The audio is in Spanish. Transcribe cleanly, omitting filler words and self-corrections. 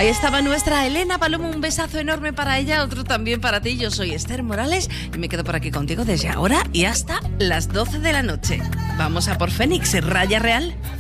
Ahí estaba nuestra Elena Palomo, un besazo enorme para ella, otro también para ti. Yo soy Esther Morales y me quedo por aquí contigo desde ahora y hasta las 12 de la noche. Vamos a por Fénix, Raya Real.